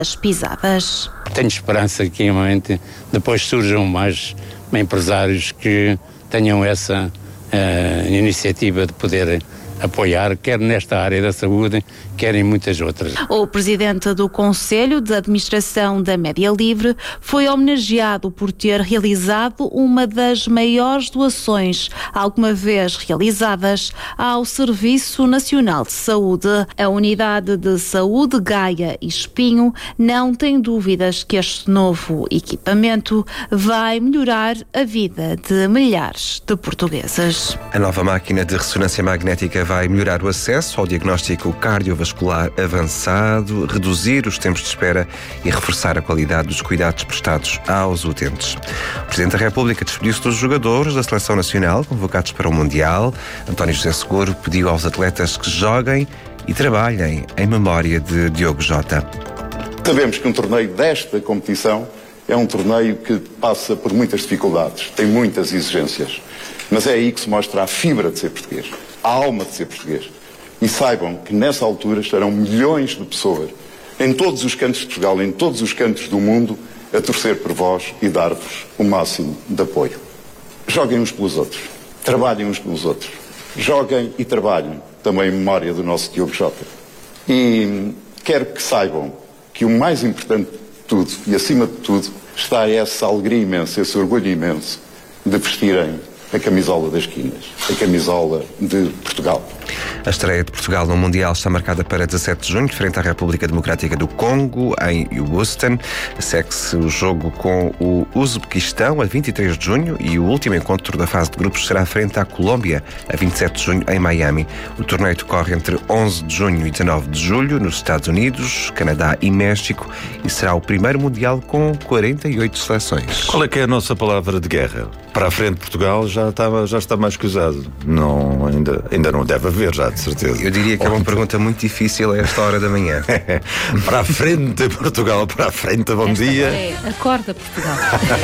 as pisadas. Tenho esperança que realmente depois surjam mais empresários que tenham essa iniciativa de poder apoiar, quer nesta área da saúde, quer em muitas outras. O presidente do Conselho de Administração da Média Livre foi homenageado por ter realizado uma das maiores doações alguma vez realizadas ao Serviço Nacional de Saúde. A Unidade de Saúde Gaia e Espinho não tem dúvidas que este novo equipamento vai melhorar a vida de milhares de portugueses. A nova máquina de ressonância magnética vai melhorar o acesso ao diagnóstico cardiovascular avançado, reduzir os tempos de espera e reforçar a qualidade dos cuidados prestados aos utentes. O Presidente da República despediu-se dos jogadores da Seleção Nacional convocados para o Mundial. António José Seguro pediu aos atletas que joguem e trabalhem em memória de Diogo Jota. Sabemos que um torneio desta competição é um torneio que passa por muitas dificuldades, tem muitas exigências, mas é aí que se mostra a fibra de ser português, a alma de ser português. E saibam que nessa altura estarão milhões de pessoas, em todos os cantos de Portugal, em todos os cantos do mundo, a torcer por vós e dar-vos o máximo de apoio. Joguem uns pelos outros, trabalhem uns pelos outros, joguem e trabalhem também em memória do nosso Diogo Jota. E quero que saibam que o mais importante de tudo, e acima de tudo, está essa alegria imensa, esse orgulho imenso de vestirem a camisola das Quinas, a camisola de Portugal. A estreia de Portugal no Mundial está marcada para 17 de junho, frente à República Democrática do Congo, em Houston. Segue-se o jogo com o Uzbequistão a 23 de junho e o último encontro da fase de grupos será frente à Colômbia, a 27 de junho, em Miami. O torneio decorre entre 11 de junho e 19 de julho, nos Estados Unidos, Canadá e México, e será o primeiro Mundial com 48 seleções. Qual é que é a nossa palavra de guerra? Para a frente, Portugal já está mais que usado. Não, ainda não deve haver, já, de certeza. Eu diria que é uma pergunta muito difícil a esta hora da manhã. Para a frente, Portugal, para a frente, bom dia. Acorda, Portugal.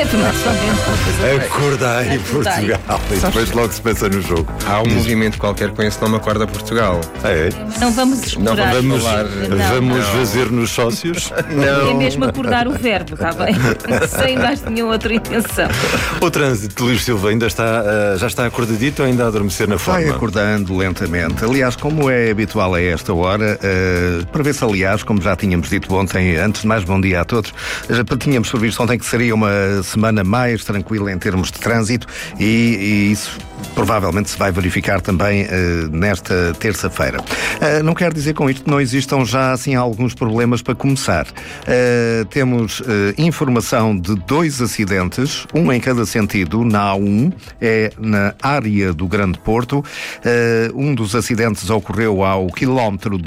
Acordai, Portugal. E depois logo se pensa no jogo. Há um movimento qualquer com esse nome, Acorda Portugal. É. Não vamos explorar. Vamos fazer nos sócios? Não. É mesmo acordar o verbo, está bem? Sem mais nenhuma outra intenção. O trânsito, Luís Silva, ainda já está acordadito ou ainda a adormecer na forma? Vai acordando lentamente. Aliás, como é habitual a esta hora, prevê-se, aliás, como já tínhamos dito ontem, antes de mais, bom dia a todos, tínhamos previsto ontem que seria uma semana mais tranquila em termos de trânsito e isso provavelmente se vai verificar também nesta terça-feira. Não quero dizer com isto que não existam já assim alguns problemas para começar. Temos informação de 2 acidentes, um em cada sentido, na A1, é na área do Grande Porto. Um dos acidentes ocorreu ao quilómetro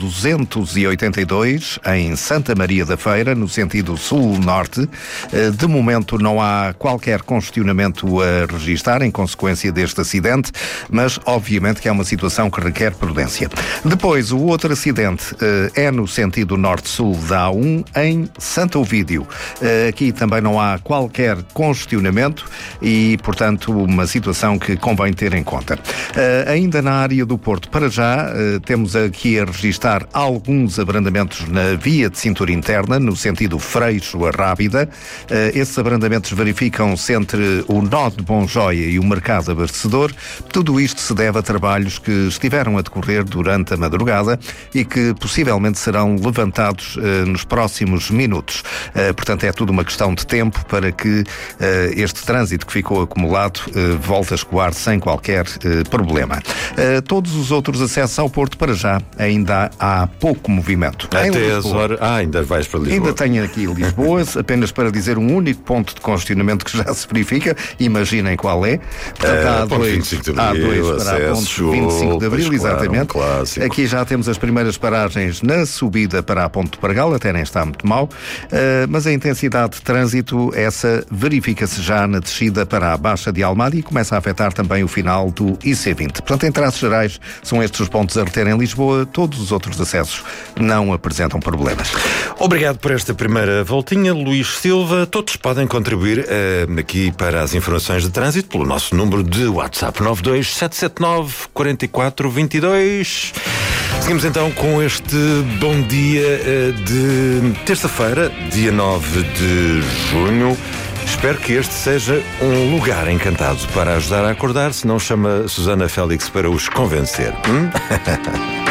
282, em Santa Maria da Feira, no sentido sul-norte. De momento não há qualquer congestionamento a registar em consequência deste acidente, mas obviamente que é uma situação que requer prudência. Depois, o outro acidente é no sentido norte-sul da A1, em Santo Ovídio. Aqui também não há qualquer congestionamento e, portanto, uma situação que convém ter em conta. Ainda na área do Porto, para já, temos aqui a registar alguns abrandamentos na via de cintura interna, no sentido Freixo a Rábida. Esses abrandamentos verificam-se entre o nó de Bonjoia e o Mercado Abastecedor. Tudo isto se deve a trabalhos que estiveram a decorrer durante a madrugada e que possivelmente serão levantados nos próximos minutos. Portanto, é tudo uma questão de tempo para que este trânsito que ficou acumulado volte a escoar sem qualquer problema. Todos os outros acessos ao Porto, para já, ainda há pouco movimento. Até as horas... ainda vais para Lisboa. Ainda tenho aqui Lisboa, apenas para dizer um único ponto de congestionamento que já se verifica. Imaginem qual é. Portanto, há dois para a ponte 25 de Abril, exatamente. Aqui já temos as primeiras paragens na subida para a ponte de Pargal, até nem está muito mal, mas a intensidade de trânsito, essa verifica-se já na descida para a Baixa de Almada e começa a afetar também o final do IC20. Portanto, em traços gerais, são estes os pontos a reter em Lisboa. Todos os outros acessos não apresentam problemas. Obrigado por esta primeira voltinha, Luís Silva. Todos podem contribuir aqui para as informações de trânsito pelo nosso número de WhatsApp 92779 4422. Seguimos então com este bom dia de terça-feira, dia 9 de junho. Espero que este seja um lugar encantado para ajudar a acordar, se não chama Susana Félix para os convencer.